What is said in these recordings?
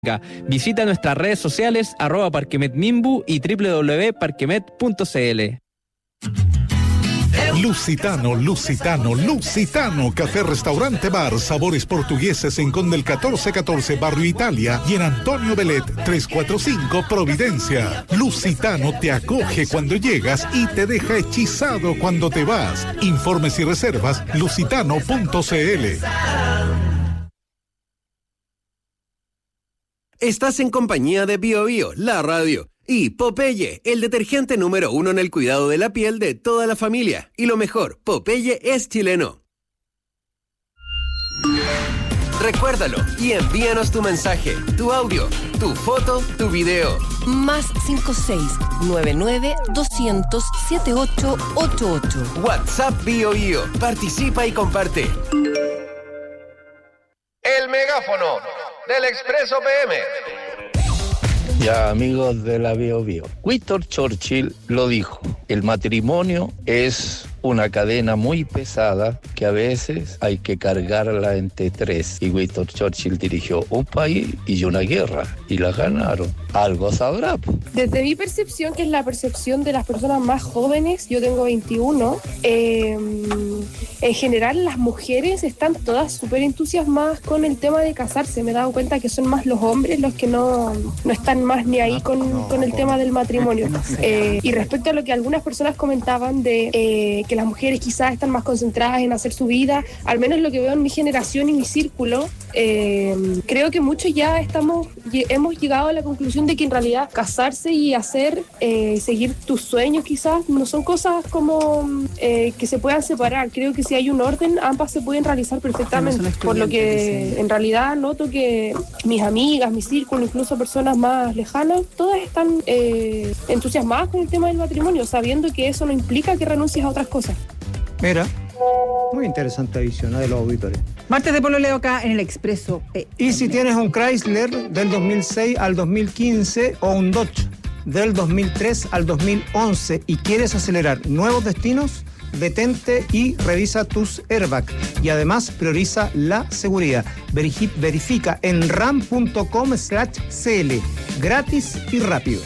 Visita nuestras redes sociales @parquemetmimbu y www.parquemet.cl. Lusitano, Café Restaurante Bar, sabores portugueses en Conde el 1414, Barrio Italia, y en Antonio Belet 345, Providencia. Lusitano te acoge cuando llegas y te deja hechizado cuando te vas. Informes y reservas, lusitano.cl. Estás en compañía de Bio Bio, la radio, y Popeye, el detergente número 1 en el cuidado de la piel de toda la familia. Y lo mejor, Popeye es chileno. Recuérdalo y envíanos tu mensaje, tu audio, tu foto, tu video. Más 56-99-200-7888. WhatsApp Bio Bio. Participa y comparte. El megáfono del Expreso PM. Ya, amigos de la Bio Bio. Winston Churchill lo dijo: el matrimonio es una cadena muy pesada que a veces hay que cargarla entre tres. Y Winston Churchill dirigió un país y una guerra y la ganaron. Algo sabrá. Desde mi percepción, que es la percepción de las personas más jóvenes, yo tengo 21, en general las mujeres están todas súper entusiasmadas con el tema de casarse. Me he dado cuenta que son más los hombres los que no están más ni ahí con el tema del matrimonio. Y respecto a lo que algunas personas comentaban de que las mujeres quizás están más concentradas en hacer su vida, al menos lo que veo en mi generación y mi círculo, creo que muchos ya hemos llegado a la conclusión de que en realidad casarse y seguir tus sueños quizás no son cosas como que se puedan separar. Creo que si hay un orden, ambas se pueden realizar perfectamente, por lo que en realidad noto que mis amigas, mi círculo, incluso personas más lejanas, todas están entusiasmadas con el tema del matrimonio, sabiendo que eso no implica que renuncies a otras cosas. Mira, muy interesante visión de los auditores. Martes de pololeo acá en el Expreso P. Y si tienes un Chrysler del 2006 al 2015 o un Dodge del 2003 al 2011 y quieres acelerar nuevos destinos, detente y revisa tus airbags. Y además prioriza la seguridad. Verifica en ram.com/cl. Gratis y rápido.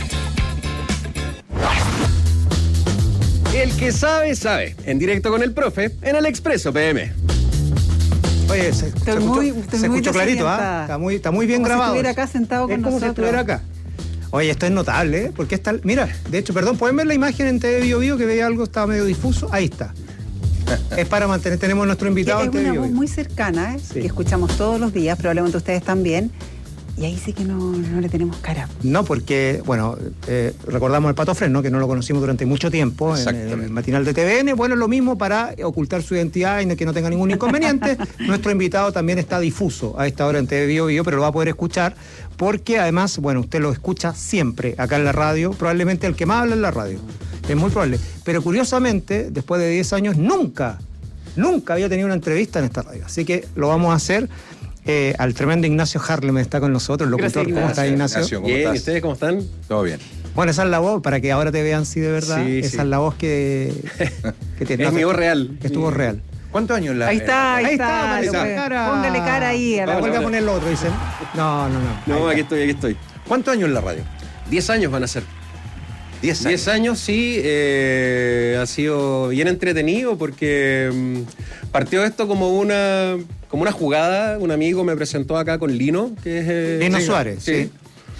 El que sabe, sabe. En directo con el profe, en el Expreso PM. Oye, se escuchó clarito, ¿ah? Está muy bien grabado. Si estuviera acá sentado con nosotros. Si estuviera acá. Oye, esto es notable, ¿eh? Porque está... Mira, de hecho, perdón, ¿pueden ver la imagen en TV Bio Bio que veía algo, estaba medio difuso? Ahí está. Es para mantener, tenemos nuestro invitado en TV Bio Bio. Es una voz muy cercana, ¿eh? Sí. Que escuchamos todos los días, probablemente ustedes también. Y ahí sí que no le tenemos cara. No, porque, bueno, recordamos al Pato Fren, ¿no? Que no lo conocimos durante mucho tiempo en el matinal de TVN. Bueno, lo mismo para ocultar su identidad y que no tenga ningún inconveniente. Nuestro invitado también está difuso a esta hora en TV Bio Bio, pero lo va a poder escuchar porque además, bueno, usted lo escucha siempre acá en la radio, probablemente el que más habla en la radio. Es muy probable. Pero curiosamente, después de 10 años, nunca había tenido una entrevista en esta radio. Así que lo vamos a hacer. Al tremendo Ignacio Harlem está con nosotros, locutor. Gracias, ¿Cómo estás, Ignacio? ¿Cómo estás? ¿Y ustedes cómo están? Todo bien. Bueno, esa es la voz, para que ahora te vean sí de verdad. Sí, esa es la voz que tiene. Es mi voz real. Es tu voz real. ¿Cuántos años la...? Ahí está. Cara. Póngale cara ahí. Vuelve a poner el otro, dicen. No. No, aquí estoy. ¿Cuántos años en la radio? 10 años van a ser. 10 años. 10 años, sí. Ha sido bien entretenido porque partió esto como una jugada. Un amigo me presentó acá con Lino, que es... Lino Suárez, sí.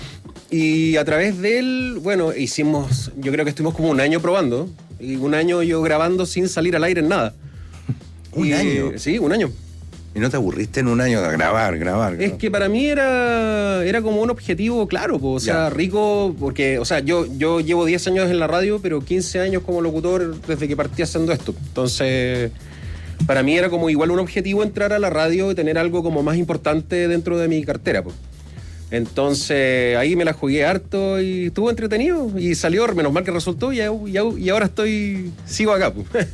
Y a través de él, bueno, yo creo que estuvimos como un año probando. Y un año yo grabando sin salir al aire en nada. ¿Un año? Sí, un año. ¿Y no te aburriste en un año de grabar? Es que para mí era como un objetivo claro, o sea, rico, porque, o sea, yo llevo 10 años en la radio, pero 15 años como locutor desde que partí haciendo esto. Entonces, para mí era como igual un objetivo entrar a la radio y tener algo como más importante dentro de mi cartera, pues. Entonces, ahí me la jugué harto y estuvo entretenido y salió, menos mal que resultó y ahora sigo acá, pues.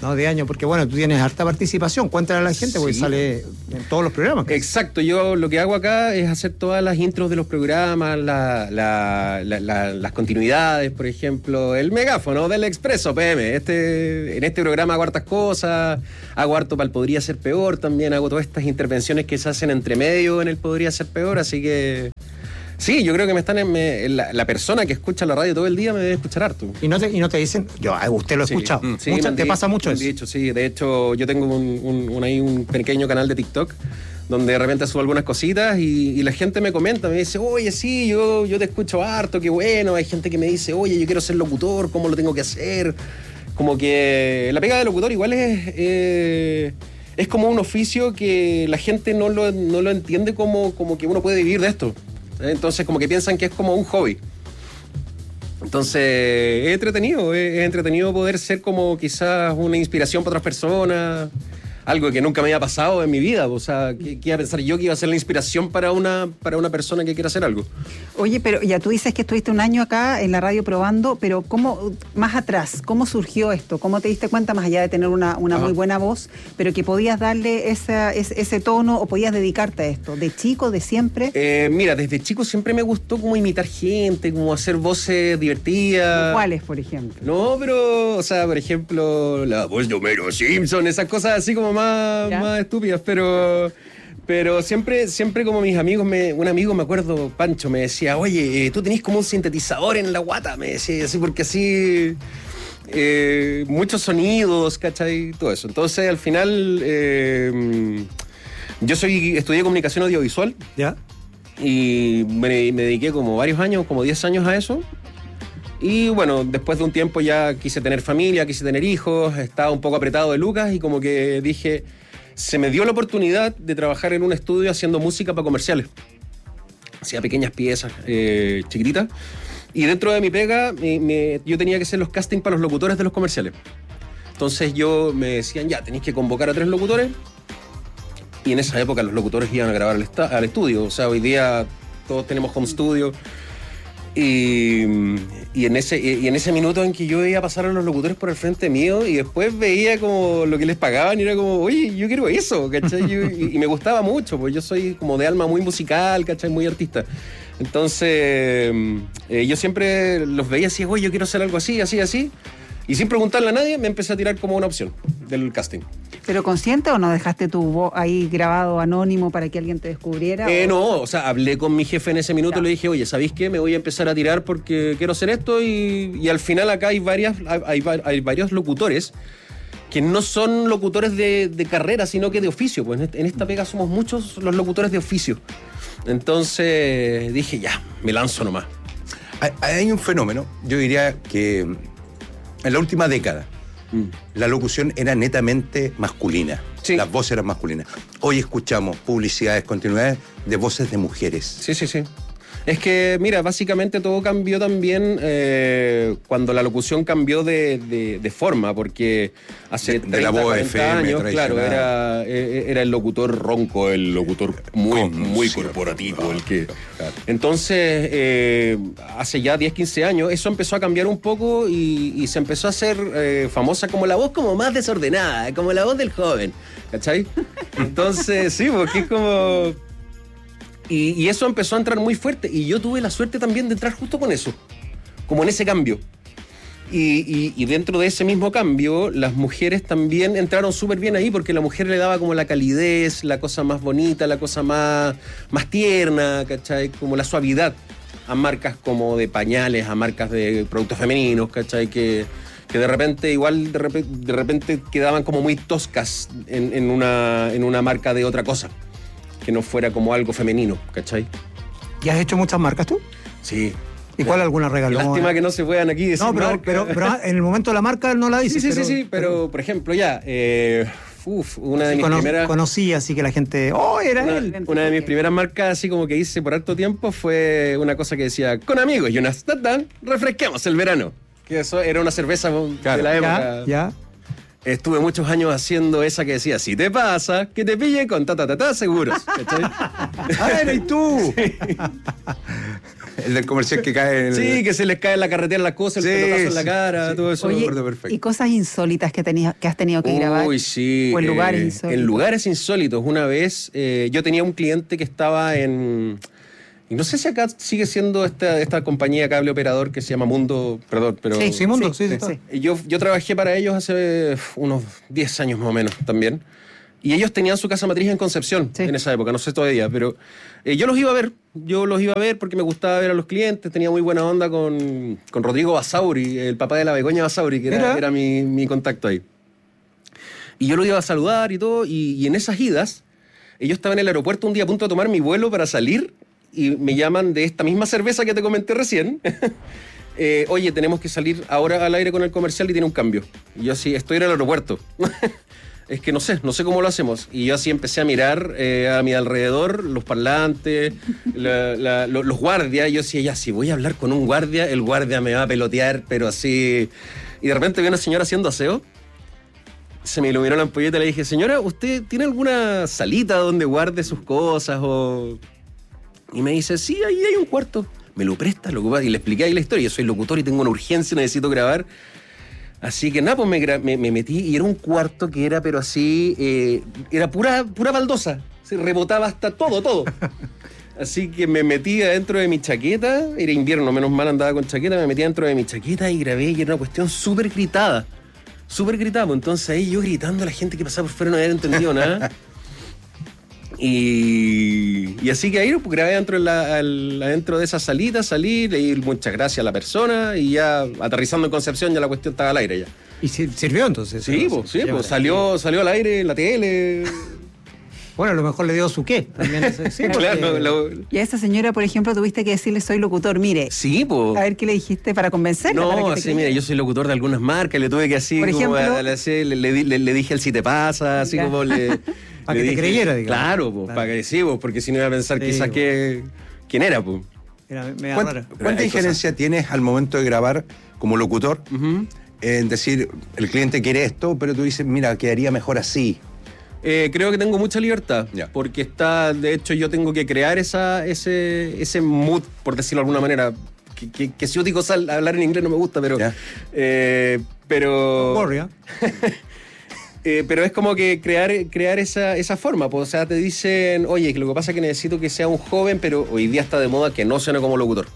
No, 10 años, porque bueno, tú tienes harta participación. Cuéntale a la gente, porque sale en todos los programas. Exacto, yo lo que hago acá es hacer todas las intros de los programas, las continuidades, por ejemplo, el megáfono del Expreso PM. En este programa hago hartas cosas, hago harto para el Podría Ser Peor también, hago todas estas intervenciones que se hacen entre medio en el Podría Ser Peor, así que... Sí, yo creo que la persona que escucha la radio todo el día me debe escuchar harto. Y no te dicen, usted lo ha escuchado. Sí, te pasa mucho eso. Dicho, sí. De hecho, yo tengo un pequeño canal de TikTok donde de repente subo algunas cositas y la gente me comenta, me dice, oye, sí, yo te escucho harto, qué bueno. Hay gente que me dice, oye, yo quiero ser locutor, ¿cómo lo tengo que hacer? Como que la pega de locutor igual es como un oficio que la gente no lo entiende como que uno puede vivir de esto. Entonces como que piensan que es como un hobby. Entonces es entretenido poder ser como quizás una inspiración para otras personas, algo que nunca me había pasado en mi vida. O sea, ¿qué iba a pensar yo que iba a ser la inspiración para una persona que quiera hacer algo? Oye, pero ya tú dices que estuviste un año acá en la radio probando, pero ¿cómo, más atrás, cómo surgió esto? ¿Cómo te diste cuenta, más allá de tener una muy buena voz, pero que podías darle ese tono o podías dedicarte a esto? ¿De chico, de siempre? Mira, desde chico siempre me gustó como imitar gente, como hacer voces divertidas. ¿Cuáles, por ejemplo? No, pero, o sea, por ejemplo, la voz de Homero Simpson, esas cosas así como más estúpidas, pero siempre como mis amigos, un amigo, me acuerdo, Pancho, me decía, oye, tú tenés como un sintetizador en la guata, me decía, así, porque así, muchos sonidos, ¿cachai? Todo eso. Entonces, al final, yo estudié comunicación audiovisual. ¿Ya? Y me dediqué como varios años, como 10 años a eso. Y bueno, después de un tiempo ya quise tener familia, quise tener hijos, estaba un poco apretado de lucas y como que dije, se me dio la oportunidad de trabajar en un estudio haciendo música para comerciales. Hacía pequeñas piezas chiquititas. Y dentro de mi pega, yo tenía que hacer los castings para los locutores de los comerciales. Entonces me decían, ya, tenéis que convocar a 3 locutores. Y en esa época los locutores iban a grabar al estudio. O sea, hoy día todos tenemos home studio. Y en ese minuto en que yo veía pasar a los locutores por el frente mío y después veía como lo que les pagaban y era como, oye, yo quiero eso, ¿cachai? Y me gustaba mucho, porque yo soy como de alma muy musical, ¿cachai? Muy artista. Entonces, yo siempre los veía así, oye, yo quiero hacer algo así, así, así. Y sin preguntarle a nadie, me empecé a tirar como una opción del casting. ¿Pero consciente o no dejaste tu voz ahí grabado anónimo para que alguien te descubriera? No, o sea, hablé con mi jefe en ese minuto y le dije, oye, ¿sabéis qué? Me voy a empezar a tirar porque quiero hacer esto y al final acá hay varios locutores que no son locutores de carrera, sino que de oficio. Pues en esta pega somos muchos los locutores de oficio. Entonces dije, ya, me lanzo nomás. Hay un fenómeno, yo diría que en la última década, la locución era netamente masculina. Sí. Las voces eran masculinas. Hoy escuchamos publicidades, continuidades de voces de mujeres. Sí. Es que, mira, básicamente todo cambió también cuando la locución cambió de forma, porque hace 30, la voz 40 FM, años, claro, era el locutor ronco, el locutor muy corporativo. Claro. Entonces, hace ya 10, 15 años, eso empezó a cambiar un poco y se empezó a hacer famosa como la voz como más desordenada, como la voz del joven, ¿cachai? Entonces, sí, porque es como... Y eso empezó a entrar muy fuerte y yo tuve la suerte también de entrar justo con eso, como en ese cambio. Y dentro de ese mismo cambio, las mujeres también entraron súper bien ahí porque la mujer le daba como la calidez, la cosa más bonita, la cosa más tierna, ¿cachai? Como la suavidad a marcas como de pañales, a marcas de productos femeninos, ¿cachai? Que de repente igual de repente quedaban como muy toscas en una marca de otra cosa. Que no fuera como algo femenino, ¿cachai? ¿Y has hecho muchas marcas tú? Sí. ¿Y cuál alguna regaló? Lástima que no se puedan aquí decir. No, pero en el momento de la marca no la dices. Sí, pero por ejemplo, ya, una de mis primeras... Conocí, así que la gente, ¡oh, era él! Una de mis primeras marcas, así como que hice por harto tiempo, fue una cosa que decía, con amigos y unas tatan, refresquemos el verano. Que eso era una cerveza de la época. Ya. Estuve muchos años haciendo esa que decía, si te pasa, que te pille con seguros. ¿Cachai? ¡Ah, eres tú! Sí. El del comercial que cae en el... Sí, que se les cae en la carretera las cosas, el pelotazo en la cara, todo eso. Oye, perfecto. y cosas insólitas que has tenido que grabar. Uy, sí. O en lugares insólitos. En lugares insólitos. Una vez yo tenía un cliente que estaba en... Y no sé si acá sigue siendo esta compañía cable operador que se llama Mundo, perdón, pero... Sí, Mundo, sí. Yo trabajé para ellos hace unos 10 años más o menos también. Y ellos tenían su casa matriz en Concepción en esa época, no sé todavía, pero yo los iba a ver porque me gustaba ver a los clientes, tenía muy buena onda con Rodrigo Basauri, el papá de la Begoña Basauri, que era mi contacto ahí. Y yo lo iba a saludar y todo, y en esas idas, ellos estaban en el aeropuerto un día a punto de tomar mi vuelo para salir, y me llaman de esta misma cerveza que te comenté recién. Oye, tenemos que salir ahora al aire con el comercial y tiene un cambio. Y yo así, estoy en el aeropuerto. Es que no sé cómo lo hacemos. Y yo así empecé a mirar a mi alrededor, los parlantes, los guardias. Yo decía, ya, si voy a hablar con un guardia, el guardia me va a pelotear, pero así... Y de repente vi a una señora haciendo aseo. Se me iluminó la ampolleta y le dije, señora, ¿usted tiene alguna salita donde guarde sus cosas? Y me dice, sí, ahí hay un cuarto. ¿Me lo presta? Y le expliqué ahí la historia. Yo soy locutor y tengo una urgencia, necesito grabar. Así que nada, pues me metí y era un cuarto que era, pero así, era pura baldosa. Se rebotaba hasta todo. Así que me metí adentro de mi chaqueta, era invierno, menos mal andaba con chaqueta, me metí dentro de mi chaqueta y grabé y era una cuestión súper gritada. Entonces ahí yo gritando a la gente que pasaba por fuera no había entendido nada. Y así que ahí pues, grabé adentro de esa salita, salí, leí muchas gracias a la persona y ya aterrizando en Concepción ya la cuestión estaba al aire ya. ¿Y sirvió entonces? Sí, pues salió al aire en la tele. Bueno, a lo mejor le dio su qué. También, sí, claro. Y a esa señora, por ejemplo, tuviste que decirle soy locutor, mire. Sí, pues. A ver qué le dijiste para convencerla. No, así, mira, yo soy locutor de algunas marcas, le tuve que así, por como ejemplo, le dije el si te pasa, así como le... Para que te creyera, digamos. Claro, pues, para que sí, pues, porque si no iba a pensar quizás quién era, pues. ¿Cuánta injerencia tienes al momento de grabar como locutor? En decir, el cliente quiere esto, pero tú dices, mira, quedaría mejor así. Creo que tengo mucha libertad, porque de hecho yo tengo que crear ese mood, por decirlo de alguna manera, que si yo digo hablar en inglés no me gusta, pero... pero es como que crear esa forma, pues, o sea, te dicen, oye, que lo que pasa es que necesito que sea un joven, pero hoy día está de moda que no suene como locutor.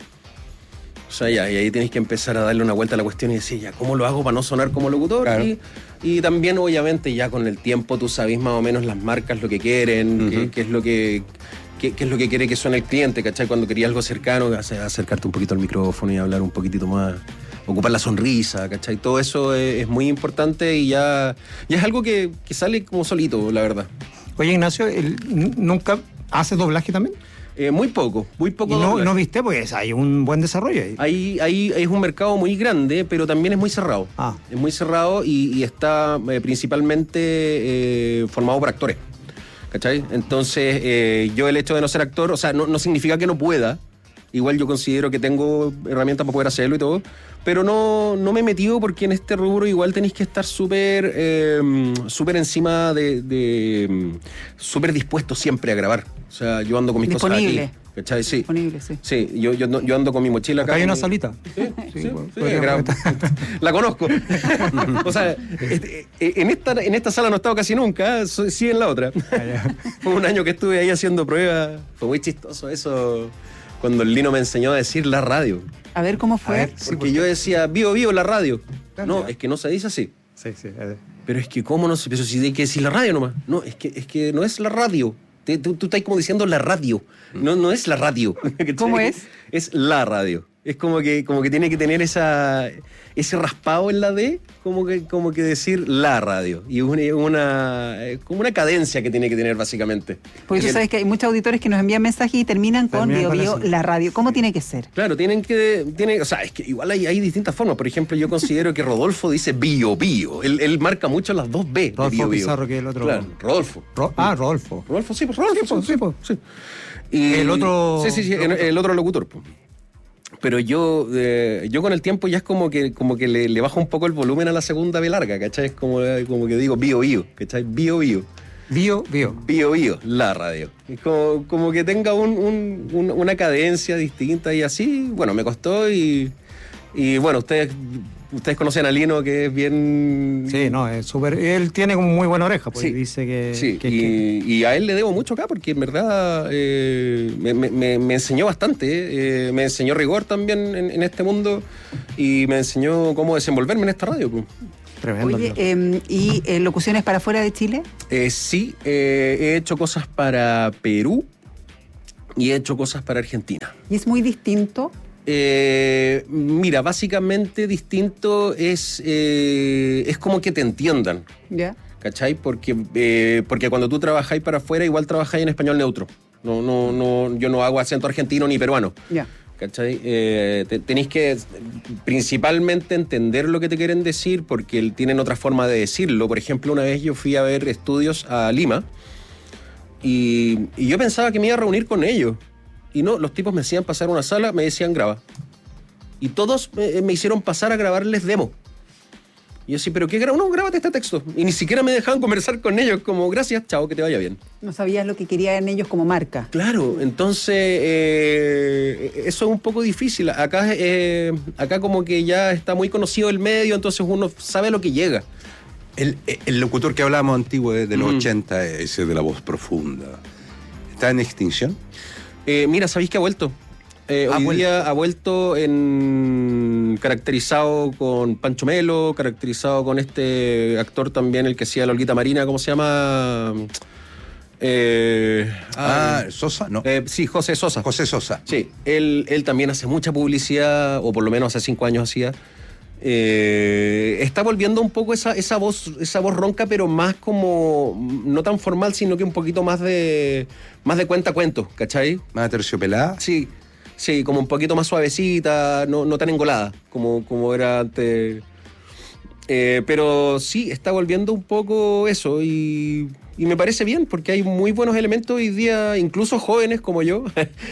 O sea, y ahí tienes que empezar a darle una vuelta a la cuestión y decir, ya, ¿cómo lo hago para no sonar como locutor? Claro. Y también, obviamente, ya con el tiempo tú sabes más o menos las marcas lo que quieren, qué es lo que quiere que suene el cliente, ¿cachai? Cuando quería algo cercano, acercarte un poquito al micrófono y hablar un poquitito más, ocupar la sonrisa, ¿cachai? Todo eso es muy importante y ya es algo que sale como solito, la verdad. Oye, Ignacio, ¿nunca haces doblaje también? Muy poco. ¿Y no viste? Pues hay un buen desarrollo ahí. Ahí es un mercado muy grande, pero también es muy cerrado. Es muy cerrado y está principalmente formado por actores. ¿Cachai? Entonces, yo el hecho de no ser actor, o sea, no significa que no pueda. Igual yo considero que tengo herramientas para poder hacerlo y todo, pero no me he metido porque en este rubro igual tenéis que estar súper encima súper dispuesto siempre a grabar. O sea, yo ando con mis cosas aquí. ¿Cachai? Sí. Disponible, sí. Sí, yo ando con mi mochila acá. ¿Acá hay una salita? Sí, la conozco. O sea, en esta sala no he estado casi nunca, sí en la otra. Fue un año que estuve ahí haciendo pruebas, fue muy chistoso eso. Cuando el Lino me enseñó a decir la radio. A ver, ¿cómo fue? Porque yo decía, vivo la radio. No, es que no se dice así. Sí. Pero es que, ¿cómo no se...? Pero si hay que decir la radio nomás. No, es que no es la radio. Tú estás como diciendo la radio. No es la radio. ¿Cómo es? Es la radio. Es como que tiene que tener ese raspado en la D, como que decir la radio. Y como una cadencia que tiene que tener, básicamente. Porque tú sabes que hay muchos auditores que nos envían mensajes y terminan con Bio, la radio. ¿Cómo tiene que ser? Claro, o sea, es que igual hay distintas formas. Por ejemplo, yo considero que Rodolfo dice Bio. Él marca mucho las dos B. Rodolfo Pizarro, que es el otro. Claro, Rodolfo. Rodolfo. Rodolfo, sí, pues Rodolfo. Sí. Y el otro... Sí, el otro locutor, pues. Pero yo con el tiempo ya es como que le bajo un poco el volumen a la segunda B larga, ¿cachai? Es como que digo Bio, ¿cachai? Bio. Bio, la radio. Como que tenga una cadencia distinta y así, bueno, me costó y bueno, ustedes conocen a Lino, que es bien... Sí, no, es súper... Él tiene como muy buena oreja, pues, sí, dice que... Sí, y a él le debo mucho acá, porque en verdad me enseñó bastante, me enseñó rigor también en este mundo y me enseñó cómo desenvolverme en esta radio, pues. Tremendo. Oye, ¿y locuciones para fuera de Chile? Sí, he hecho cosas para Perú y he hecho cosas para Argentina. ¿Y es muy distinto? Mira, básicamente distinto es como que te entiendan. ¿Ya? ¿Cachai? Porque cuando tú trabajáis para afuera, igual trabajáis en español neutro. No, yo no hago acento argentino ni peruano. Ya. ¿Cachai? Tenéis que principalmente entender lo que te quieren decir, porque tienen otra forma de decirlo. Por ejemplo, una vez yo fui a ver estudios a Lima y yo pensaba que me iba a reunir con ellos. Y no, los tipos me hacían pasar a una sala, me decían graba. Y todos me hicieron pasar a grabarles demo. Y yo sí, ¿pero qué grabo? No, grábate este texto. Y ni siquiera me dejaban conversar con ellos, como gracias, chao, que te vaya bien. No sabías lo que querían ellos como marca. Claro, entonces eso es un poco difícil. Acá como que ya está muy conocido el medio, entonces uno sabe a lo que llega. El locutor que hablábamos antiguo de los 80, ese de la voz profunda, ¿está en extinción? Mira, ¿sabéis que ha vuelto? Hoy día ha vuelto caracterizado con Pancho Melo, caracterizado con este actor también, el que hacía la Olguita Marina, ¿cómo se llama? ¿Sosa? No. Sí, José Sosa. José Sosa. Sí, él también hace mucha publicidad, o por lo menos hace 5 años hacía. Está volviendo un poco esa voz ronca, pero más como, no tan formal, sino que un poquito más de cuentacuentos, ¿cachai? ¿Más aterciopelada? Sí, como un poquito más suavecita, no tan engolada como era antes. Pero sí, está volviendo un poco eso y me parece bien, porque hay muy buenos elementos hoy día, incluso jóvenes como yo,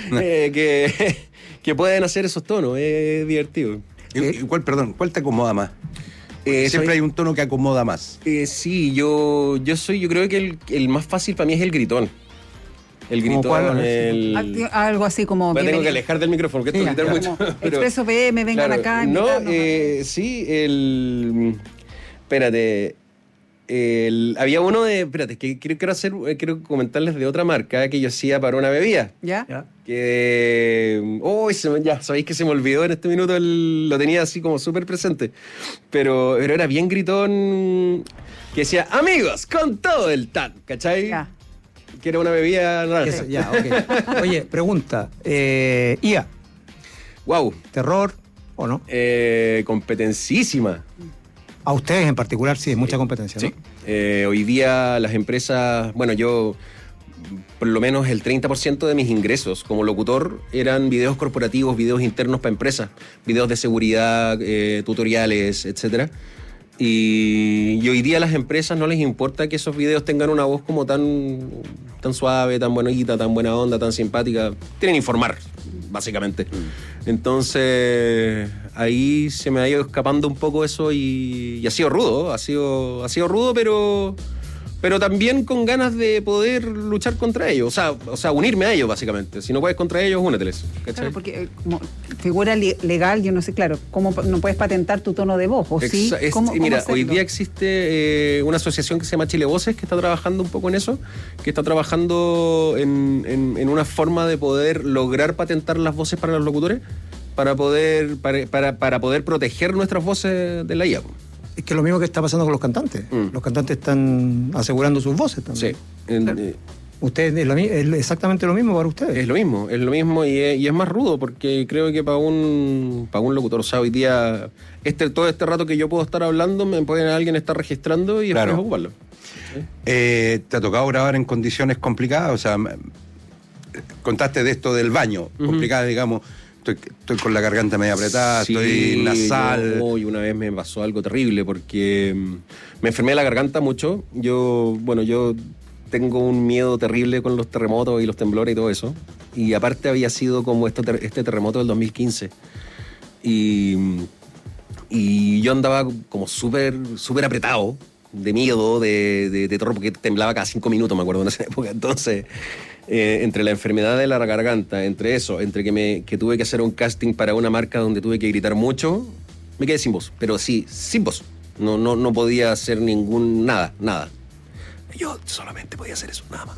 que pueden hacer esos tonos. Es divertido. ¿Cuál te acomoda más? Siempre hay un tono que acomoda más. Sí, yo creo que el más fácil para mí es el gritón. El gritón, algo así como... Tengo que alejar del micrófono, que esto es gritar mucho. Expreso PM, vengan acá. No, sí, espérate. Había uno espérate, que quiero comentarles de otra marca que yo hacía para una bebida. ¿Ya? Que... ya, sabéis que se me olvidó en este minuto, lo tenía así como súper presente. Pero era bien gritón, que decía, amigos, con todo el tan, ¿cachai? Ya. Que era una bebida naranja. Ya, ok. Oye, pregunta. IA. Wow. ¿Terror o no? Competencísima. A ustedes en particular sí, hay mucha competencia, ¿no? Sí. Hoy día las empresas, bueno, yo por lo menos el 30% de mis ingresos como locutor eran videos corporativos, videos internos para empresas, videos de seguridad, tutoriales, etcétera. Y hoy día a las empresas no les importa que esos videos tengan una voz como tan suave, tan bonita, tan buena onda, tan simpática. Tienen que informar, básicamente. Entonces, ahí se me ha ido escapando un poco eso y ha sido rudo, ha sido rudo, pero también con ganas de poder luchar contra ellos, o sea, unirme a ellos, básicamente. Si no puedes contra ellos, úneteles, ¿cachai? Claro, porque como figura legal, yo no sé, claro, ¿cómo no puedes patentar tu tono de voz? ¿O sí? Mira, hoy día existe una asociación que se llama Chile Voces, que está trabajando un poco en eso, que está trabajando en una forma de poder lograr patentar las voces para los locutores, para poder proteger nuestras voces de la IA. Es que es lo mismo que está pasando con los cantantes. Los cantantes están asegurando sus voces también. Sí. ¿Ustedes es exactamente lo mismo para ustedes? Es lo mismo y es más rudo, porque creo que para un locutor, o sea, hoy día todo este rato que yo puedo estar hablando, me puede alguien estar registrando y después ocuparlo. ¿Sí? ¿Te ha tocado grabar en condiciones complicadas? O sea, contaste de esto del baño, complicada, digamos. Estoy con la garganta medio apretada, sí, estoy nasal. Y una vez me pasó algo terrible porque me enfermé de la garganta mucho. Yo tengo un miedo terrible con los terremotos y los temblores y todo eso. Y aparte había sido como este terremoto del 2015. Y yo andaba como súper apretado, miedo, de terror, porque temblaba cada 5 minutos, me acuerdo, en esa época. Entonces, entre la enfermedad de la garganta, entre eso, entre que tuve que hacer un casting para una marca donde tuve que gritar mucho, me quedé sin voz. Pero sí, sin voz. No podía hacer nada. Yo solamente podía hacer eso, nada más.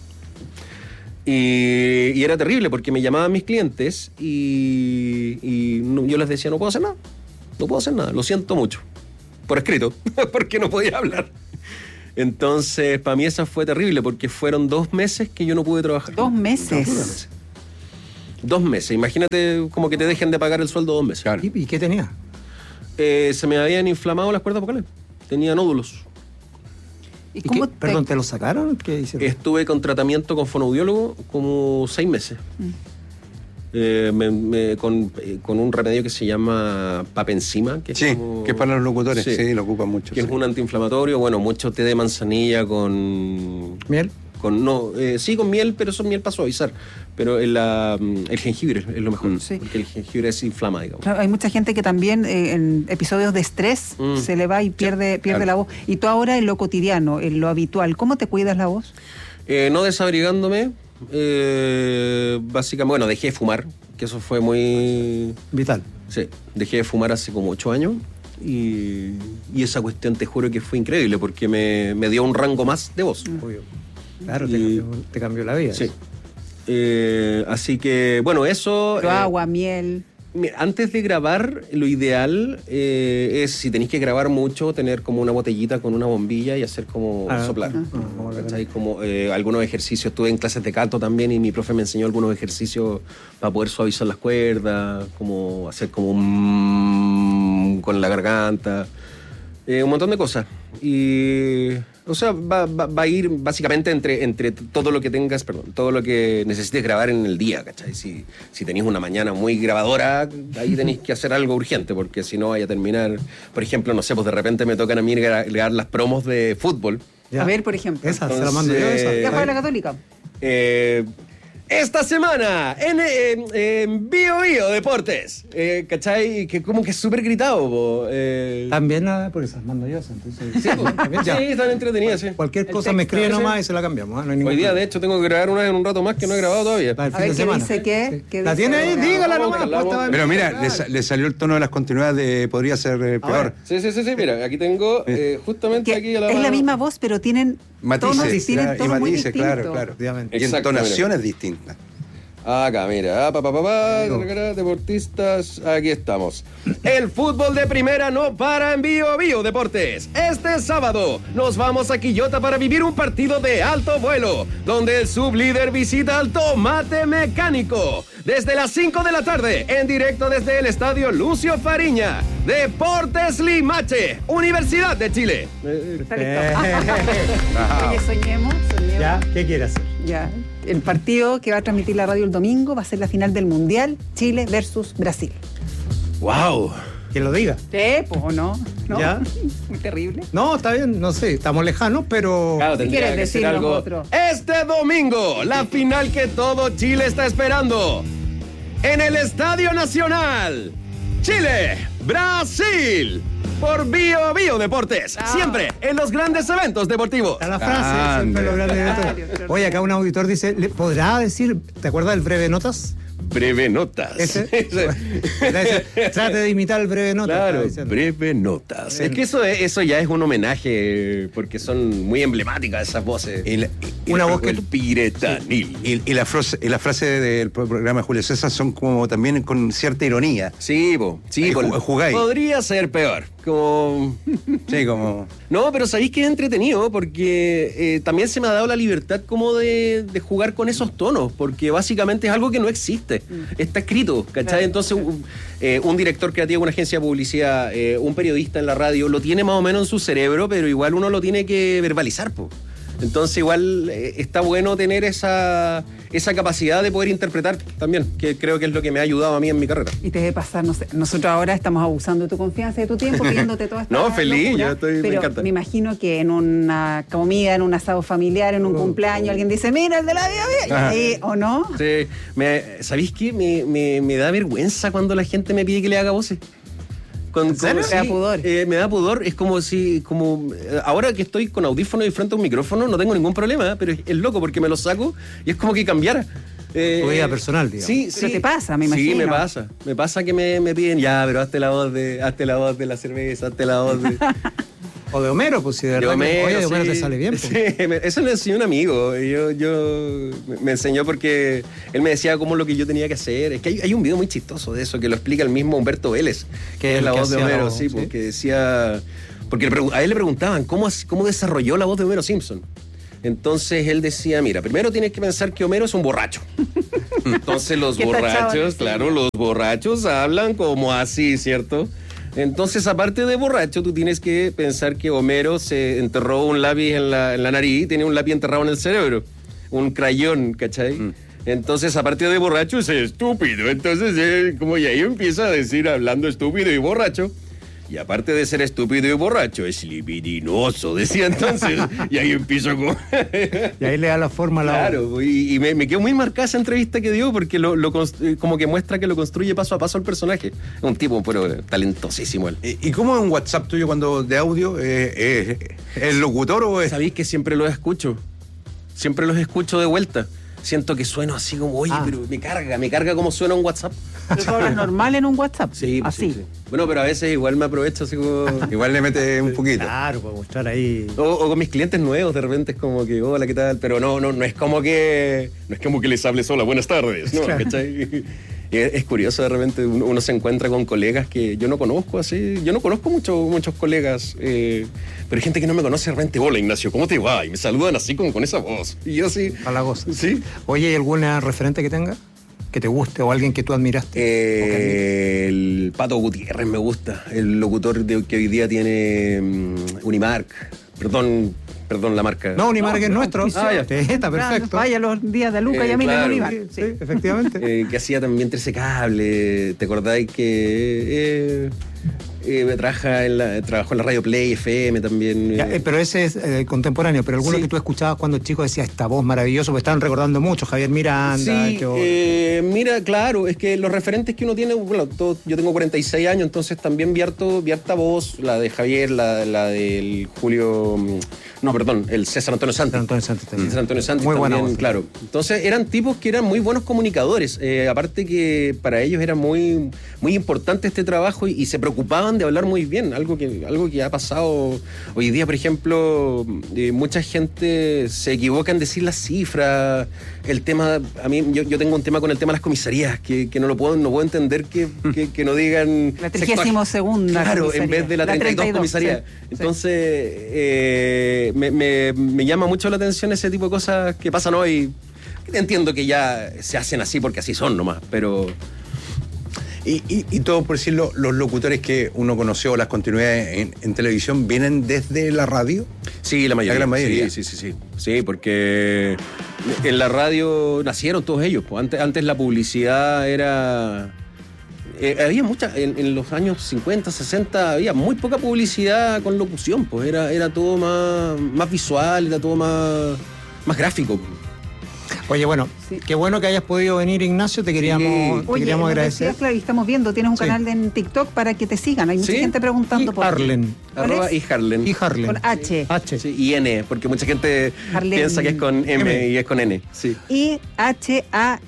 Y era terrible porque me llamaban mis clientes y yo les decía, no puedo hacer nada, lo siento mucho. Por escrito, porque no podía hablar. Entonces, para mí esa fue terrible porque fueron 2 meses que yo no pude trabajar. 2 meses. 2 meses. Imagínate como que te dejen de pagar el sueldo 2 meses. Claro. ¿Y qué tenía? Se me habían inflamado las cuerdas vocales. Tenía nódulos. ¿Y cómo Perdón, ¿te lo sacaron? ¿Qué hicieron? Estuve con tratamiento con fonoaudiólogo como 6 meses. Con un remedio que se llama Papenzima. Que es que es para los locutores. Sí, lo ocupan mucho. Que es un antiinflamatorio. Bueno, mucho té de manzanilla con... ¿Miel? Sí, con miel, pero eso es miel para suavizar. Pero el jengibre es lo mejor. Sí. Porque el jengibre se inflama, digamos. Claro, hay mucha gente que también en episodios de estrés se le va y pierde la voz. Y tú ahora en lo cotidiano, en lo habitual, ¿cómo te cuidas la voz? No desabrigándome. Básicamente, bueno, dejé de fumar, que eso fue muy... Vital. Sí, dejé de fumar hace como 8 años. Y esa cuestión, te juro que fue increíble, porque me dio un rango más de voz. Obvio. Claro, te cambió la vida. Sí. Así que, bueno, eso... Pero agua, miel... Antes de grabar, lo ideal es, si tenéis que grabar mucho, tener como una botellita con una bombilla y hacer como soplar. ¿Cachai? Como algunos ejercicios. Estuve en clases de canto también y mi profe me enseñó algunos ejercicios para poder suavizar las cuerdas, como hacer como con la garganta, un montón de cosas. Y... O sea, va a ir básicamente entre todo lo que tengas, todo lo que necesites grabar en el día, ¿cachai? Si tenéis una mañana muy grabadora, ahí tenéis que hacer algo urgente, porque si no vaya a terminar, por ejemplo, no sé, pues de repente me tocan a mí grabar las promos de fútbol. Ya. A ver, por ejemplo. Esa, se la mando yo, esa. ¿Ya juega la Católica? Esta semana en Bio Deportes, ¿cachai? Que como que es súper gritado. También nada, porque esas mando yo. Entonces, sí, están entretenidas, sí. Cualquier cosa me escribe nomás y se la cambiamos. No hay hoy día, de hecho, tengo que grabar una en un rato más que no he grabado todavía. Para el A fin ver, de semana. ¿qué dice qué? ¿La tiene ahí? Dígala nomás. Pero mira, le salió el tono de las continuidades podría ser peor. Sí, mira, aquí tengo justamente aquí a la es mano. la misma voz, pero tienen matices, tonos muy matices, distintos. claro. Efectivamente. Y entonaciones distintas. Acá, mira, deportistas, aquí estamos. El fútbol de primera no para en Bio Deportes. Este sábado nos vamos a Quillota para vivir un partido de alto vuelo, donde el sublíder visita al Tomate Mecánico. Desde las 5 de la tarde, en directo desde el estadio Lucio Fariña. Deportes Limache, Universidad de Chile. Está listo. Oye, soñemos. ¿Ya? ¿Qué quiere hacer? Ya. El partido que va a transmitir la radio el domingo va a ser la final del Mundial, Chile versus Brasil. ¡Wow! Que lo diga. Pues, ¿o no? ¿Ya? Muy terrible. No, está bien, no sé, estamos lejanos, pero... Claro, si quieres decir algo otro. Este domingo, la final que todo Chile está esperando. En el Estadio Nacional. Chile, Brasil. Por Bio Deportes. Siempre en los grandes eventos deportivos. A la frase, siempre los grandes eventos. Oye, acá un auditor dice, ¿podrá decir, ¿te acuerdas del Breve Notas? Breve Notas. Trate de imitar el Breve Notas. Claro, Breve Notas. Es que eso ya es un homenaje, porque son muy emblemáticas esas voces. Una voz que... El piretanil. Y la frase del programa de Julio César son como también con cierta ironía. Sí, jugáis. Podría ser peor. Sí, como... No, pero sabéis que es entretenido porque también se me ha dado la libertad como de jugar con esos tonos, porque básicamente es algo que no existe. Está escrito, ¿cachai? Claro. Entonces un director creativo de una agencia de publicidad, un periodista en la radio, lo tiene más o menos en su cerebro, pero igual uno lo tiene que verbalizar, po. Entonces igual está bueno tener esa capacidad de poder interpretar también, que creo que es lo que me ha ayudado a mí en mi carrera. Y te debe pasar, no sé, nosotros ahora estamos abusando de tu confianza y de tu tiempo, pidiéndote toda esta No, feliz, locura, yo estoy, pero me encanta. Me imagino que en una comida, en un asado familiar, en un cumpleaños, alguien dice, mira, el de la vida, ¿o no? Sí, ¿sabéis qué? Me da vergüenza cuando la gente me pide que le haga voces. ¿En serio? Sí, me da pudor. Me da pudor, es como si, ahora que estoy con audífono y frente a un micrófono, no tengo ningún problema, pero es loco porque me lo saco y es como que cambiara. Tu vida personal, digamos. Sí, pero te pasa, me imagino. Sí, me pasa que me piden, ya, pero hazte la voz de la cerveza, hazte la voz de... O de Homero, pues si de verdad de Homero te sale bien. Pues. Sí, eso me enseñó un amigo. Me enseñó porque él me decía cómo lo que yo tenía que hacer. Es que hay un video muy chistoso de eso que lo explica el mismo Humberto Vélez, que es la voz de Homero, sí, porque decía... Porque a él le preguntaban cómo desarrolló la voz de Homero Simpson. Entonces él decía, mira, primero tienes que pensar que Homero es un borracho. Entonces los borrachos hablan como así, ¿cierto? Entonces, aparte de borracho, tú tienes que pensar que Homero se enterró un lápiz en la nariz y tiene un lápiz enterrado en el cerebro. Un crayón, ¿cachai? Entonces, aparte de borracho, es estúpido. Entonces, como y ahí empieza a decir, hablando estúpido y borracho. Y aparte de ser estúpido y borracho, es libidinoso, decía entonces. Y ahí empiezo con... Y ahí le da la forma a la... Claro, y me quedó muy marcada esa entrevista que dio porque como que muestra que lo construye paso a paso el personaje. Es un tipo, pero talentosísimo él. ¿Y cómo es un WhatsApp tuyo cuando de audio? ¿Es el locutor o es...? Sabéis que siempre los escucho. Siempre los escucho de vuelta. Siento que sueno así como, oye, pero me carga como suena un WhatsApp. Pero tú hablas normal en un WhatsApp. Sí, pues así. Sí. Bueno, pero a veces igual me aprovecho así como... Igual le mete un poquito. Claro, para mostrar ahí... O con mis clientes nuevos, de repente es como que, hola, ¿qué tal? Pero no es como que... No es como que les hables, hola, buenas tardes, ¿no? Claro. ¿Cachai? Es curioso, de repente uno se encuentra con colegas que yo no conozco así. Yo no conozco muchos colegas, pero hay gente que no me conoce de repente. Hola, Ignacio, ¿cómo te va? Y me saludan así como con esa voz. Y yo así... Halagosa. Sí. Oye, ¿hay alguna referente que tenga? ¿Que te guste o alguien que tú admiraste? El Pato Gutiérrez me gusta. El locutor que hoy día tiene Unimark. Perdón, la marca. No, Unimark es nuestro. Ya. Sí, está perfecto. Vaya los días de Luca y a mí claro, en Unimark. Sí, efectivamente. Que hacía también 13 Cable. ¿Te acordáis que trabajó en la radio Play FM también? Ya, pero ese es contemporáneo, pero alguno Sí. que tú escuchabas cuando chico decía esta voz maravillosa, porque estaban recordando mucho, Javier Miranda. Sí, mira, claro, es que los referentes que uno tiene, bueno, yo tengo 46 años, entonces también vi harta voz, la de Javier, la del Julio, el César Antonio Santi. César Antonio Santi muy también, buena voz. claro. Entonces eran tipos que eran muy buenos comunicadores, aparte que para ellos era muy, muy importante este trabajo y se preocupaban de hablar muy bien, algo que ha pasado hoy día, por ejemplo, mucha gente se equivoca en decir las cifras, el tema, a mí yo tengo un tema con el tema de las comisarías, que no puedo entender que no digan... La 32ª Claro, comisaría. en vez de la 32 comisaría. Sí. Entonces, me llama mucho la atención ese tipo de cosas que pasan hoy. Entiendo que ya se hacen así porque así son nomás, pero... Y todo por decirlo, los locutores que uno conoció, las continuidades en televisión, ¿vienen desde la radio? Sí, la mayoría. La gran mayoría. Sí, porque en la radio nacieron todos ellos. Pues. Antes la publicidad era... había mucha, en los años 50, 60, había muy poca publicidad con locución. Pues era todo más visual, era todo más gráfico. Oye, bueno, qué bueno que hayas podido venir, Ignacio, te queríamos agradecer. Decías, claro, y estamos viendo, tienes un canal en TikTok para que te sigan. Hay mucha gente preguntando por Harlen. @Harlen. Y Harlen. Con H. Sí, y N, porque mucha gente Harlen. piensa que es con M y es con N. Sí. Y HARLEN.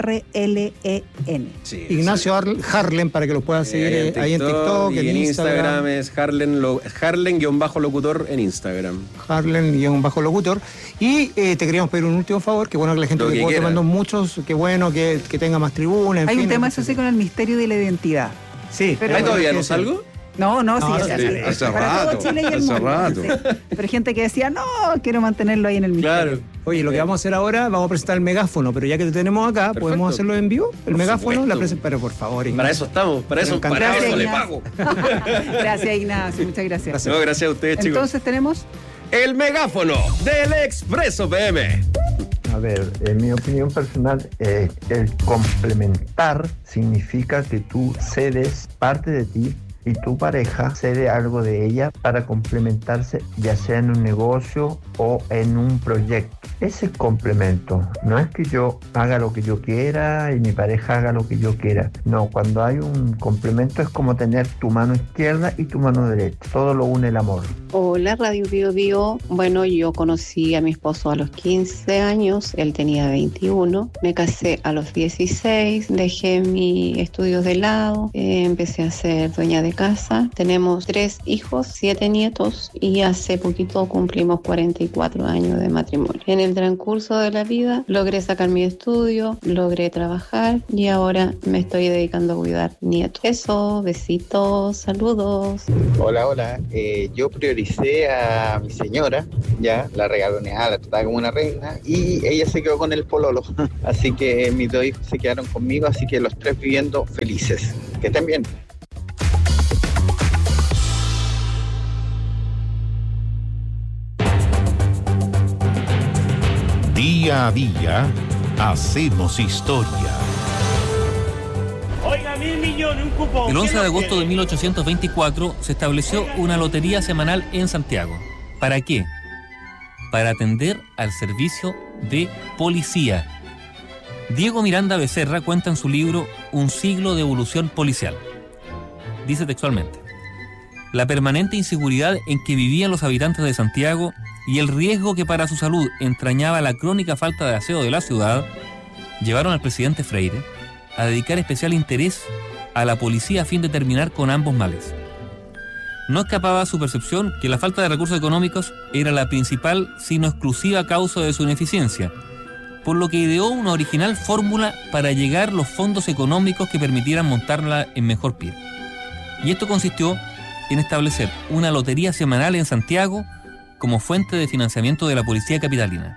Sí, Ignacio Harlen, para que lo puedas seguir ahí en TikTok, y en Instagram es Harlen-locutor en Instagram. Harlen-locutor. Y te queríamos pedir un último favor, que bueno que la gente Lo que que puede quiera. tomando muchos, que bueno que tenga más tribuna. En Hay fin, un tema, eso sí, con el misterio de la identidad. Sí. Pero- ¿Ahí todavía no Sí. salgo? No, No, sí, sí, hace para rato, todo Chile y el hace mundo. rato. Sí. Pero gente que decía, no, quiero mantenerlo ahí en el misterio. Claro. Oye, lo que vamos a hacer ahora, vamos a presentar el megáfono, pero ya que te tenemos acá, Perfecto. ¿podemos hacerlo en vivo? El Por megáfono, supuesto. pero por favor, Ignacio. Para eso estamos, para eso Gracias, le Ignacio. pago. Gracias, Ignacio, muchas gracias. No, gracias a ustedes, chicos. Entonces tenemos... El megáfono del Expreso PM. A ver, en mi opinión personal, el complementar significa que tú cedes parte de ti y tu pareja cede algo de ella para complementarse, ya sea en un negocio o en un proyecto. Ese complemento. No es que yo haga lo que yo quiera y mi pareja haga lo que yo quiera. No, cuando hay un complemento es como tener tu mano izquierda y tu mano derecha. Todo lo une el amor. Hola, Radio Bio Bio. Bueno, yo conocí a mi esposo a los 15 años, él tenía 21. Me casé a los 16, dejé mis estudios de lado, empecé a ser dueña de casa. Tenemos 3 hijos, 7 nietos y hace poquito cumplimos 44 años de matrimonio. En el transcurso de la vida logré sacar mi estudio, logré trabajar y ahora me estoy dedicando a cuidar nietos. Eso, besitos, saludos. Hola. Yo prioricé a mi señora, ya, la regaloneaba, la trataba como una reina y ella se quedó con el pololo. Así que mis 2 hijos se quedaron conmigo, así que los 3 viviendo felices. Que estén bien. Día a día, hacemos historia. Oiga, 1.000 millones, un cupón. El 11 de agosto de 1824 se estableció una lotería semanal en Santiago. ¿Para qué? Para atender al servicio de policía. Diego Miranda Becerra cuenta en su libro Un siglo de evolución policial. Dice textualmente: la permanente inseguridad en que vivían los habitantes de Santiago y el riesgo que para su salud entrañaba la crónica falta de aseo de la ciudad llevaron al presidente Freire a dedicar especial interés a la policía a fin de terminar con ambos males. No escapaba a su percepción que la falta de recursos económicos era la principal, sino exclusiva causa de su ineficiencia, por lo que ideó una original fórmula para llegar los fondos económicos que permitieran montarla en mejor pie. Y esto consistió en establecer una lotería semanal en Santiago como fuente de financiamiento de la policía capitalina.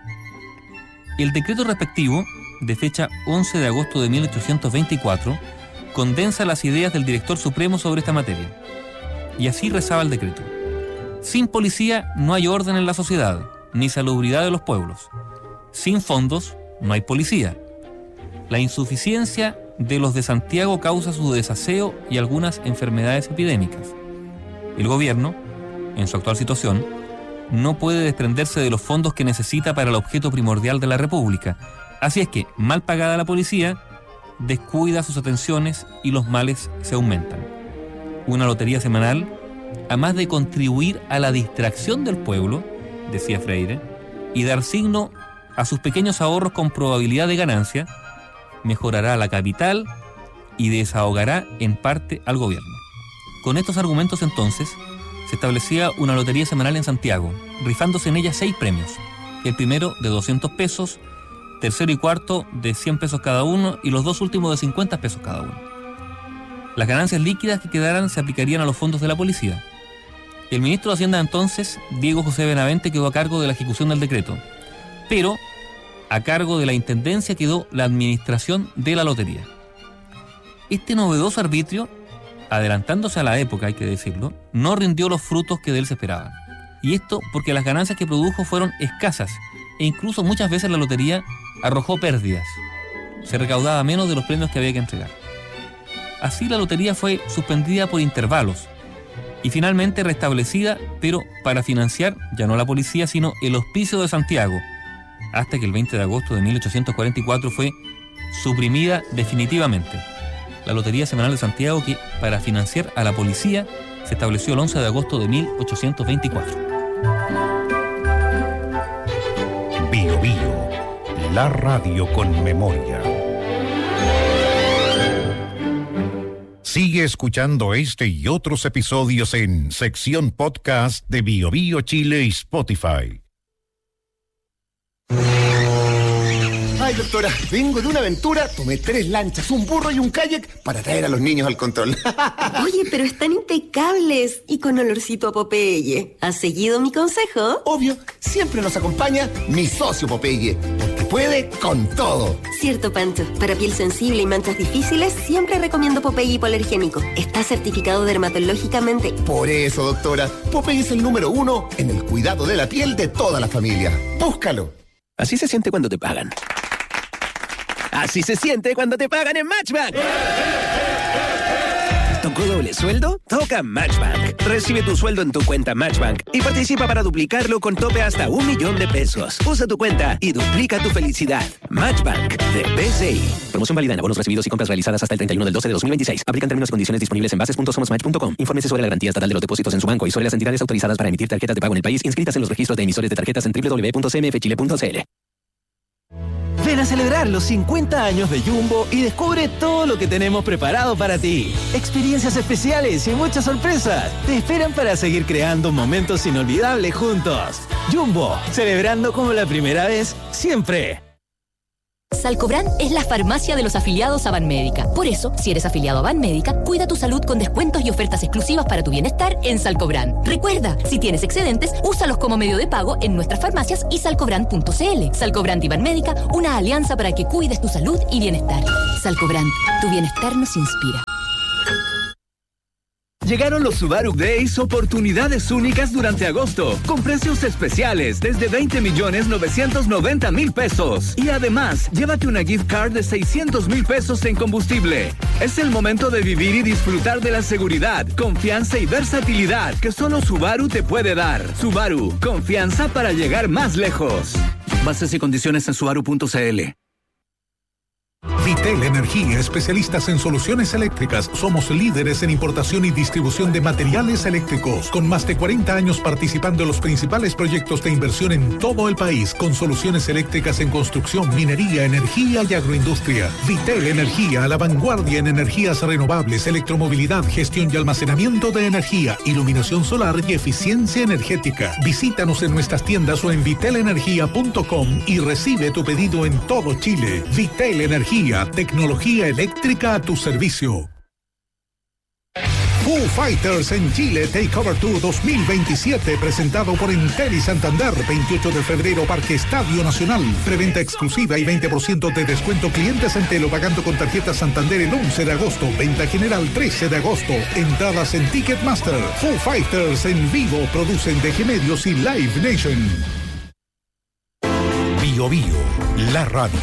El decreto respectivo, de fecha 11 de agosto de 1824, condensa las ideas del director supremo sobre esta materia. Y así rezaba el decreto: sin policía no hay orden en la sociedad, ni salubridad de los pueblos. Sin fondos no hay policía. La insuficiencia de los de Santiago causa su desaseo y algunas enfermedades epidémicas. El gobierno, en su actual situación, no puede desprenderse de los fondos que necesita para el objeto primordial de la República. Así es que, mal pagada la policía, descuida sus atenciones y los males se aumentan. Una lotería semanal, además de contribuir a la distracción del pueblo, decía Freire, y dar signo a sus pequeños ahorros con probabilidad de ganancia, mejorará la capital y desahogará en parte al gobierno. Con estos argumentos entonces se establecía una lotería semanal en Santiago, rifándose en ella 6 premios. El primero de 200 pesos, tercero y cuarto de 100 pesos cada uno y los 2 últimos de 50 pesos cada uno. Las ganancias líquidas que quedaran se aplicarían a los fondos de la policía. El ministro de Hacienda entonces, Diego José Benavente, quedó a cargo de la ejecución del decreto, pero a cargo de la intendencia quedó la administración de la lotería. Este novedoso arbitrio, adelantándose a la época, hay que decirlo, no rindió los frutos que de él se esperaban. Y esto porque las ganancias que produjo fueron escasas e incluso muchas veces la lotería arrojó pérdidas. Se recaudaba menos de los premios que había que entregar. Así la lotería fue suspendida por intervalos y finalmente restablecida, pero para financiar ya no la policía sino el Hospicio de Santiago, hasta que el 20 de agosto de 1844 fue suprimida definitivamente. La Lotería Semanal de Santiago, que para financiar a la policía se estableció el 11 de agosto de 1824. Bio Bio, la radio con memoria. Sigue escuchando este y otros episodios en sección podcast de Bio Bio Chile y Spotify. Ay, doctora, vengo de una aventura, tomé 3 lanchas, un burro y un kayak para traer a los niños al control. Oye, pero están impecables y con olorcito a Popeye. ¿Has seguido mi consejo? Obvio, siempre nos acompaña mi socio Popeye, porque puede con todo. Cierto, Pancho. Para piel sensible y manchas difíciles, siempre recomiendo Popeye hipoalergénico. Está certificado dermatológicamente. Por eso, doctora, Popeye es el número 1 en el cuidado de la piel de toda la familia. Búscalo. Así se siente cuando te pagan. Así se siente cuando te pagan en Matchback. tocó doble sueldo? Toca Matchbank. Recibe tu sueldo en tu cuenta Matchbank y participa para duplicarlo con tope hasta 1 millón de pesos. Usa tu cuenta y duplica tu felicidad. Matchbank de BCI. Promoción válida en abonos recibidos y compras realizadas hasta el 31 del 12 de 2026. Aplican términos y condiciones disponibles en bases.somosmatch.com. Infórmese sobre la garantía estatal de los depósitos en su banco y sobre las entidades autorizadas para emitir tarjetas de pago en el país inscritas en los registros de emisores de tarjetas en www.cmfchile.cl. Ven a celebrar los 50 años de Jumbo y descubre todo lo que tenemos preparado para ti. Experiencias especiales y muchas sorpresas te esperan para seguir creando momentos inolvidables juntos. Jumbo, celebrando como la primera vez, siempre. Salcobran es la farmacia de los afiliados a Banmédica. Por eso, si eres afiliado a Banmédica, cuida tu salud con descuentos y ofertas exclusivas para tu bienestar en Salcobran. Recuerda, si tienes excedentes, úsalos como medio de pago en nuestras farmacias y salcobran.cl. Salcobran y Banmédica, una alianza para que cuides tu salud y bienestar. Salcobran, tu bienestar nos inspira. Llegaron los Subaru Days, oportunidades únicas durante agosto, con precios especiales desde 20.990.000 pesos. Y además, llévate una gift card de 600.000 pesos en combustible. Es el momento de vivir y disfrutar de la seguridad, confianza y versatilidad que solo Subaru te puede dar. Subaru, confianza para llegar más lejos. Bases y condiciones en subaru.cl. Vitel Energía, especialistas en soluciones eléctricas. Somos líderes en importación y distribución de materiales eléctricos, con más de 40 años participando en los principales proyectos de inversión en todo el país, con soluciones eléctricas en construcción, minería, energía y agroindustria. Vitel Energía, a la vanguardia en energías renovables, electromovilidad, gestión y almacenamiento de energía, iluminación solar y eficiencia energética. Visítanos en nuestras tiendas o en vitelenergia.com y recibe tu pedido en todo Chile. Vitel Energía, tecnología eléctrica a tu servicio. Foo Fighters en Chile Takeover Tour 2027, presentado por Entel y Santander, 28 de febrero, Parque Estadio Nacional. Preventa exclusiva y 20% de descuento clientes Entel o pagando con tarjeta Santander el 11 de agosto. Venta general 13 de agosto. Entradas en Ticketmaster. Foo Fighters en vivo, producen DG Medios y Live Nation. Bio Bio, la radio.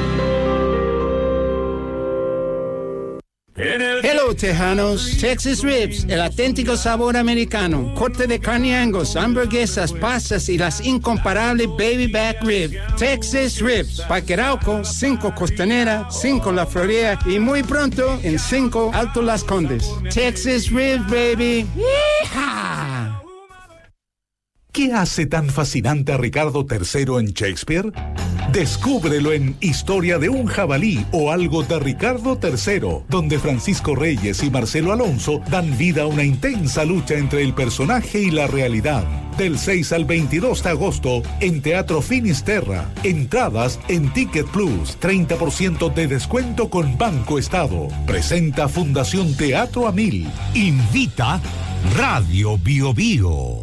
Hello, Tejanos. Texas Ribs, el auténtico sabor americano. Corte de carne Angus, hamburguesas, pastas y las incomparables Baby Back Rib. Texas Ribs, Parque Arauco, 5 Costanera, 5 La Florida y muy pronto en 5 Alto Las Condes. Texas Ribs, baby. ¡Yeehaw! ¿Qué hace tan fascinante a Ricardo III en Shakespeare? Descúbrelo en Historia de un jabalí o algo de Ricardo III, donde Francisco Reyes y Marcelo Alonso dan vida a una intensa lucha entre el personaje y la realidad. Del 6 al 22 de agosto en Teatro Finisterra. Entradas en Ticket Plus, 30% de descuento con Banco Estado. Presenta Fundación Teatro a 1000. Invita Radio Bio Bio.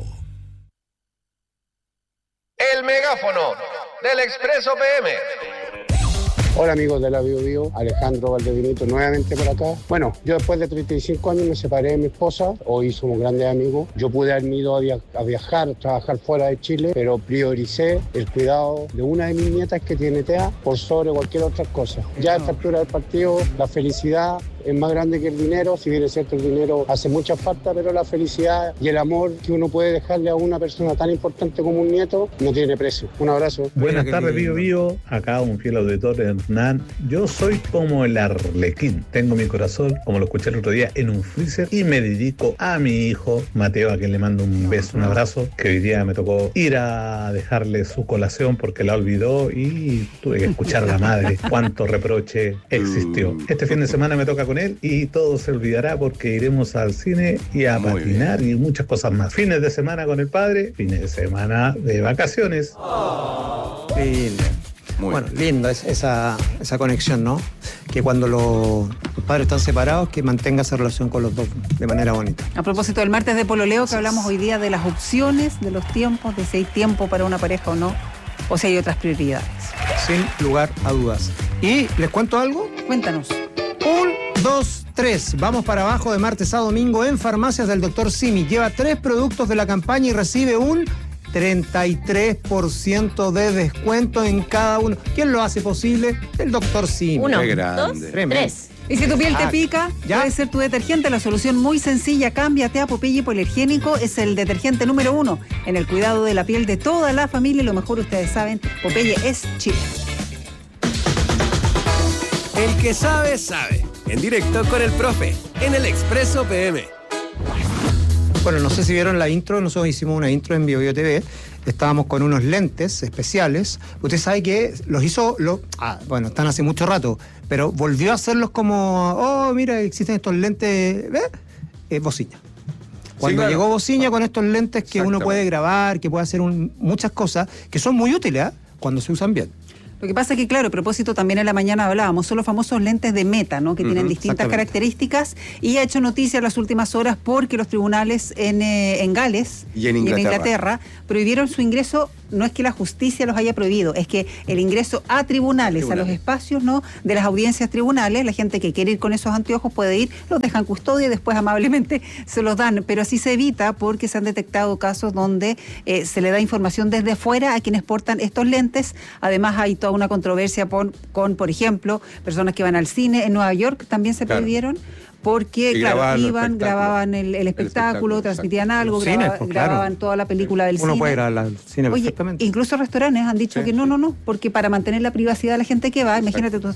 El megáfono del Expreso PM. Hola amigos de la Bio Bio, Alejandro Valdevinito nuevamente por acá. Bueno, yo después de 35 años me separé de mi esposa, hoy somos grandes amigos. Yo pude haberme ido a viajar, trabajar fuera de Chile, pero prioricé el cuidado de una de mis nietas que tiene TEA por sobre cualquier otra cosa. Ya a esta altura del partido, la felicidad es más grande que el dinero. Si bien es cierto, el dinero hace mucha falta, pero la felicidad y el amor que uno puede dejarle a una persona tan importante como un nieto no tiene precio. Un abrazo. Buenas tardes, Bio Bio. Acá un fiel auditor, Hernán. Yo soy como el arlequín. Tengo mi corazón, como lo escuché el otro día, en un freezer y me dedico a mi hijo Mateo, a quien le mando un beso, un abrazo, que hoy día me tocó ir a dejarle su colación porque la olvidó y tuve que escuchar a la madre cuánto reproche existió. Este fin de semana me toca con él y todo se olvidará porque iremos al cine y a patinar y muchas cosas más. Fines de semana con el padre, fines de semana de vacaciones. Lindo. Bueno, lindo esa conexión, ¿no? Que cuando los padres están separados, que mantenga esa relación con los dos de manera bonita. A propósito del martes de pololeo, que hablamos hoy día de las opciones, de los tiempos, de si hay tiempo para una pareja o no, o si hay otras prioridades. Sin lugar a dudas. ¿Y les cuento algo? Cuéntanos. 1, 2, 3. Vamos para abajo de martes a domingo en Farmacias del Dr. Simi. Lleva 3 productos de la campaña y recibe un 33% de descuento en cada uno. ¿Quién lo hace posible? El Dr. Simi. 1, 2, 3. Y si tu piel te pica, puede ser tu detergente. La solución muy sencilla, cámbiate a Popeye Hipoalergénico. Es el detergente número 1 en el cuidado de la piel de toda la familia. Y lo mejor, ustedes saben, Popeye es Chile. El que sabe, sabe. En directo con el profe, en el Expreso PM. Bueno, no sé si vieron la intro, nosotros hicimos una intro en BioBio TV, estábamos con unos lentes especiales. Usted sabe que los hizo, bueno, están hace mucho rato, pero volvió a hacerlos como, oh, mira, existen estos lentes, ¿ves? Bociña. Cuando llegó Bociña con estos lentes que uno puede grabar, que puede hacer muchas cosas, que son muy útiles, cuando se usan bien. Lo que pasa es que, claro, a propósito, también en la mañana hablábamos, son los famosos lentes de Meta, ¿no? Que tienen distintas características, y ha hecho noticia en las últimas horas porque los tribunales en Gales y en Inglaterra prohibieron su ingreso. No es que la justicia los haya prohibido, es que el ingreso a tribunales, a los espacios, ¿no?, de las audiencias tribunales, la gente que quiere ir con esos anteojos puede ir, los dejan custodia y después amablemente se los dan, pero así se evita porque se han detectado casos donde se le da información desde fuera a quienes portan estos lentes. Además hay toda una controversia con, por ejemplo, personas que van al cine. En Nueva York también se prohibieron porque, grababan el espectáculo, transmitían algo, grababan toda la película del cine. Uno puede grabar el cine perfectamente. Incluso restaurantes han dicho que no, porque para mantener la privacidad de la gente que va, imagínate, tú